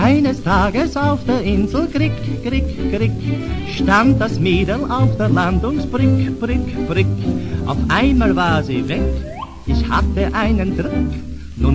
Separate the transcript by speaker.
Speaker 1: Eines Tages auf der Insel Grick, Grick, Grick, stand das Mädel auf der Landungsbrück, Brück, Brück. Auf einmal war sie weg, ich hatte einen Druck.